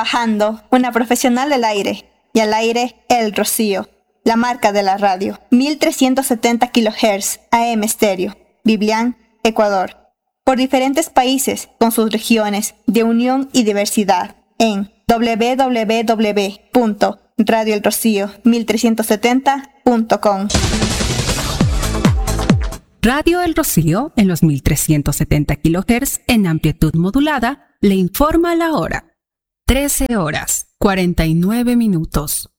trabajando, una profesional del aire. Y al aire, El Rocío, la marca de la radio. 1370 kHz AM estéreo. Biblián, Ecuador. Por diferentes países con sus regiones de unión y diversidad en www.radioelrocío1370.com. Radio El Rocío, en los 1370 kHz en amplitud modulada, le informa la hora. 13 horas, 49 minutos.